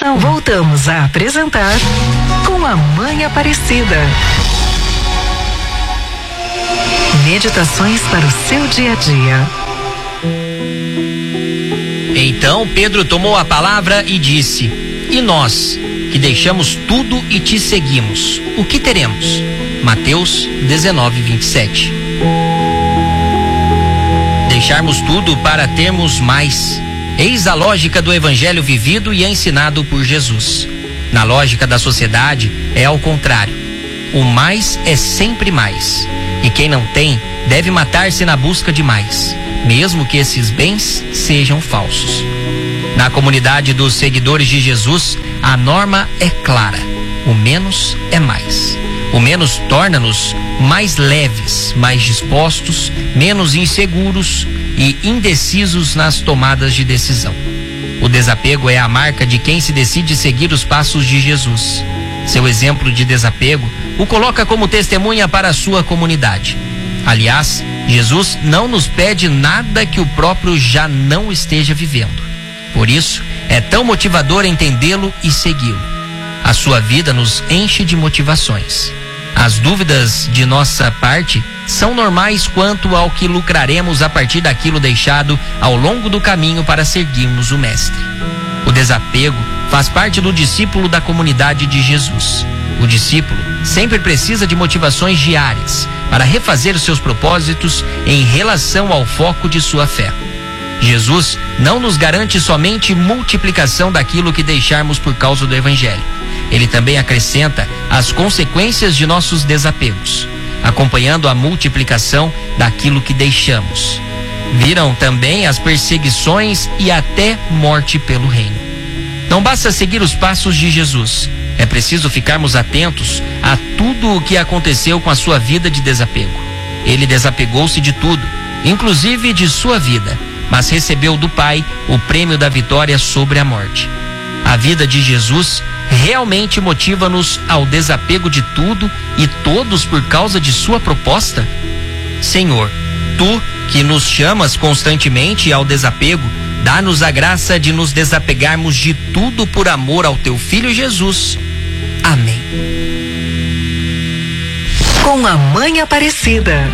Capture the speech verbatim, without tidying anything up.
Voltamos a apresentar Com a Mãe Aparecida. Meditações para o seu dia a dia. Então Pedro tomou a palavra e disse: E nós, que deixamos tudo e te seguimos, o que teremos? Mateus dezenove, vinte e sete. Deixarmos tudo para termos mais. Eis a lógica do evangelho vivido e ensinado por Jesus. Na lógica da sociedade é ao contrário. O mais é sempre mais. E quem não tem deve matar-se na busca de mais, mesmo que esses bens sejam falsos. Na comunidade dos seguidores de Jesus, a norma é clara: o menos é mais. O menos torna-nos mais leves, mais dispostos, menos inseguros e indecisos nas tomadas de decisão. O desapego é a marca de quem se decide seguir os passos de Jesus. Seu exemplo de desapego o coloca como testemunha para a sua comunidade. Aliás, Jesus não nos pede nada que o próprio já não esteja vivendo. Por isso, é tão motivador entendê-lo e segui-lo. A sua vida nos enche de motivações. As dúvidas de nossa parte são normais quanto ao que lucraremos a partir daquilo deixado ao longo do caminho para seguirmos o Mestre. O desapego faz parte do discípulo da comunidade de Jesus. O discípulo sempre precisa de motivações diárias para refazer os seus propósitos em relação ao foco de sua fé. Jesus não nos garante somente multiplicação daquilo que deixarmos por causa do Evangelho. Ele também acrescenta as consequências de nossos desapegos, acompanhando a multiplicação daquilo que deixamos. Viram também as perseguições e até morte pelo reino. Não basta seguir os passos de Jesus, é preciso ficarmos atentos a tudo o que aconteceu com a sua vida de desapego. Ele desapegou-se de tudo, inclusive de sua vida, mas recebeu do Pai o prêmio da vitória sobre a morte. A vida de Jesus realmente motiva-nos ao desapego de tudo e todos por causa de sua proposta? Senhor, Tu que nos chamas constantemente ao desapego, dá-nos a graça de nos desapegarmos de tudo por amor ao Teu Filho Jesus. Amém. Com a Mãe Aparecida.